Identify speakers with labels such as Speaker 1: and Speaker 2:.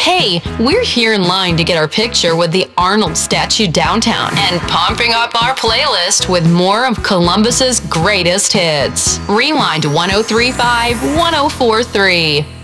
Speaker 1: Hey, we're here in line to get our picture with the Arnold statue downtown and pumping up our playlist with more of Columbus's greatest hits. Rewind 1035 1043.